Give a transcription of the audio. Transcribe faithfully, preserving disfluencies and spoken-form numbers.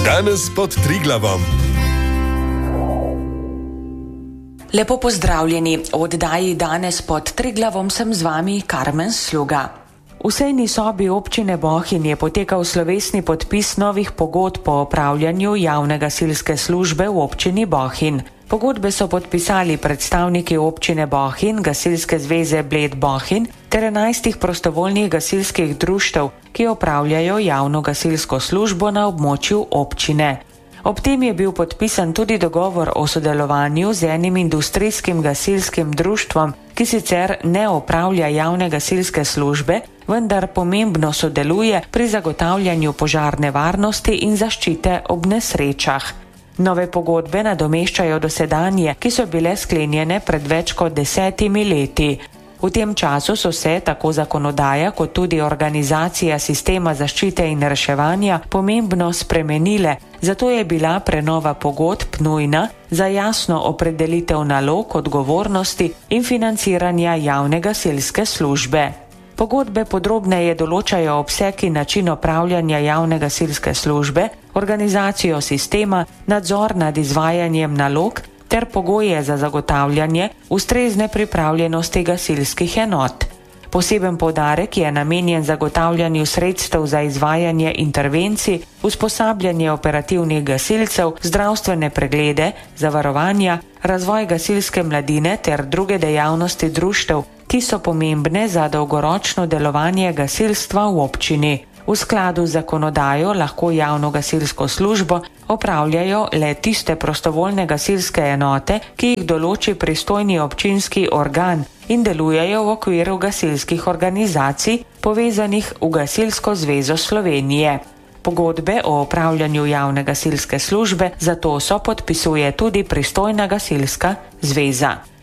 Danes pod Triglavom. Lepo pozdravljeni. V oddaji Danes pod Triglavom sem z vami Karmen Sluga. V sejni sobi občine Bohinj je potekal slovesni podpis novih pogodb po opravljanju javne gasilske službe v občini Bohinj. Pogodbe so podpisali predstavniki občine Bohinj, Gasilske zveze Bled Bohinj ter enajstih prostovoljnih gasilskih društev, ki opravljajo javno gasilsko službo na območju občine. Ob tem je bil podpisan tudi dogovor o sodelovanju z enim industrijskim gasilskim društvom, ki sicer ne opravlja javne gasilske službe, vendar pomembno sodeluje pri zagotavljanju požarne varnosti in zaščite ob nesrečah. Nove pogodbe nadomeščajo dosedanje, ki so bile sklenjene pred več kot desetimi leti. V tem času so se tako zakonodaja kot tudi organizacija sistema zaščite in reševanja pomembno spremenile, zato je bila prenova pogodb nujna za jasno opredelitev nalog, odgovornosti in financiranja javne gasilske službe. Pogodbe podrobneje določajo obseg in način opravljanja javne gasilske službe, organizacijo sistema, nadzor nad izvajanjem nalog ter pogoje za zagotavljanje ustrezne pripravljenosti gasilskih enot. Poseben poudarek je namenjen zagotavljanju sredstev za izvajanje intervencij, usposabljanje operativnih gasilcev, zdravstvene preglede, zavarovanja, razvoj gasilske mladine ter druge dejavnosti društev, ki so pomembne za dolgoročno delovanje gasilstva v občini. V skladu z zakonodajo lahko javno gasilsko službo opravljajo le tiste prostovoljne gasilske enote, ki jih določi pristojni občinski organ in delujejo v okviru gasilskih organizacij, povezanih v Gasilsko zvezo Slovenije. Pogodbe o opravljanju javne gasilske službe zato so podpisuje tudi pristojna gasilska zveza.